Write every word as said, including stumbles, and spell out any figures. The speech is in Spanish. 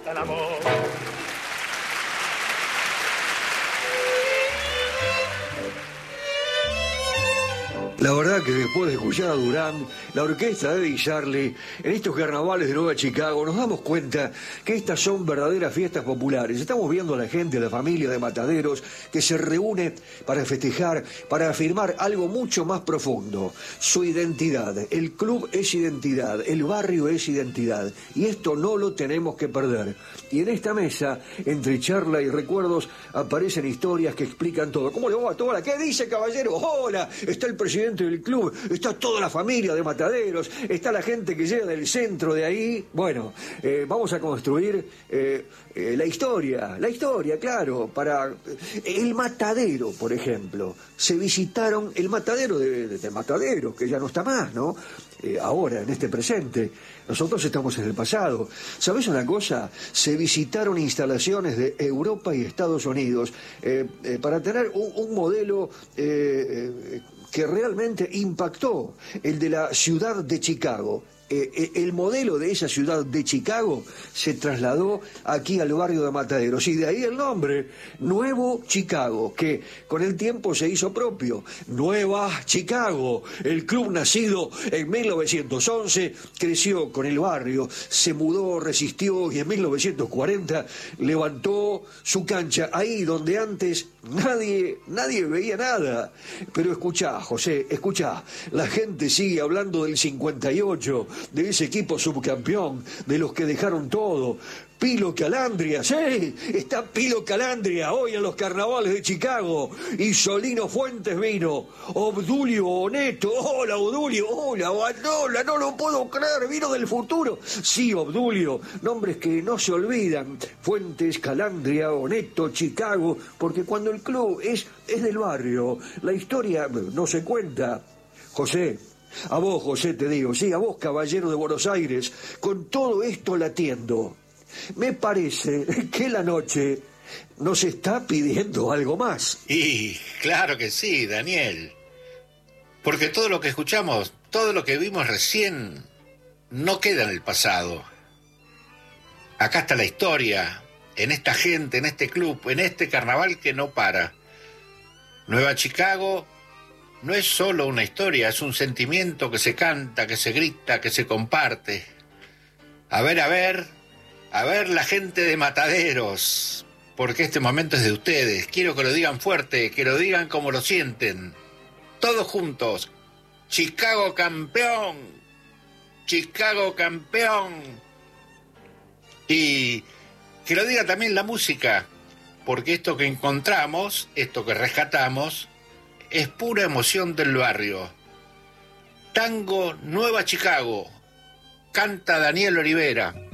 El amor. La verdad que después de escuchar a Durán, la orquesta de Eddie Charlie, en estos carnavales de Nueva Chicago, nos damos cuenta que estas son verdaderas fiestas populares. Estamos viendo a la gente, a la familia de Mataderos, que se reúne para festejar, para afirmar algo mucho más profundo, su identidad. El club es identidad, el barrio es identidad, y esto no lo tenemos que perder. Y en esta mesa, entre charla y recuerdos, aparecen historias que explican todo. ¿Cómo le va a toda? ¿Qué dice, caballero? Hola, está el presidente del club, está toda la familia de Mataderos, está la gente que llega del centro de ahí. Bueno, eh, vamos a construir eh, eh, la historia, la historia, claro, para el Matadero, por ejemplo. Se visitaron el Matadero de, de, de Mataderos, que ya no está más, ¿no? Eh, ahora, en este presente. Nosotros estamos en el pasado. ¿Sabes una cosa? Se visitaron instalaciones de Europa y Estados Unidos eh, eh, para tener un, un modelo eh, eh, que realmente impactó, el de la ciudad de Chicago. Eh, el modelo de esa ciudad de Chicago se trasladó aquí al barrio de Mataderos, y de ahí el nombre, Nuevo Chicago, que con el tiempo se hizo propio. Nueva Chicago, el club nacido en mil novecientos once, creció con el barrio, se mudó, resistió y en mil novecientos cuarenta levantó su cancha ahí donde antes nadie, nadie veía nada. Pero escuchá, José, escuchá, la gente sigue hablando del cincuenta y ocho, de ese equipo subcampeón, de los que dejaron todo. Pilo Calandria, sí, está Pilo Calandria hoy en los carnavales de Chicago, y Solino Fuentes vino, Obdulio Oneto, hola Obdulio, hola, hola, no lo puedo creer, vino del futuro. Sí, Obdulio, nombres que no se olvidan, Fuentes, Calandria, Oneto, Chicago, porque cuando el club es, es del barrio, la historia no se cuenta. José, a vos, José, te digo, sí, a vos, caballero de Buenos Aires, con todo esto latiendo, me parece que la noche nos está pidiendo algo más. Y claro que sí, Daniel. Porque todo lo que escuchamos, todo lo que vimos recién, no queda en el pasado. Acá está la historia, en esta gente, en este club, en este carnaval que no para. Nueva Chicago no es solo una historia, es un sentimiento que se canta, que se grita, que se comparte. A ver, a ver, a ver la gente de Mataderos, porque este momento es de ustedes. Quiero que lo digan fuerte, que lo digan como lo sienten. Todos juntos. Chicago campeón, Chicago campeón. Y que lo diga también la música, porque esto que encontramos, esto que rescatamos, es pura emoción del barrio. Tango Nueva Chicago, canta Daniel Olivera.